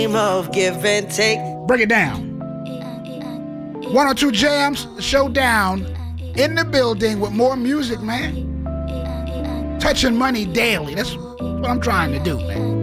of give and take. Break it down. 102 Jams Showdown in the building with more music, man. Touching money daily. That's what I'm trying to do, man.